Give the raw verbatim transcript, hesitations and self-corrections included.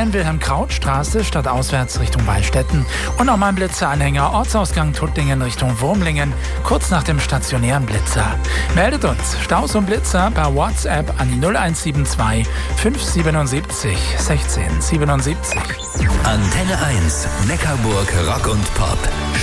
Nähe Wilhelm-Kraut-Straße, stadtauswärts Richtung Wallstätten. Und nochmal ein Blitzeranhänger, Ortsausgang Tuttlingen Richtung Wurmlingen, kurz nach dem stationären Blitzer. Meldet uns Staus und Blitzer per WhatsApp an die null eins sieben zwei fünf siebenundsiebzig sechzehn siebenundsiebzig. Antenne eins, Neckarburg Rock und Pop.